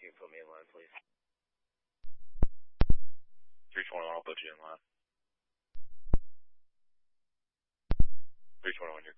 you put me in line, please? 321, I'll put you in line. 321, you're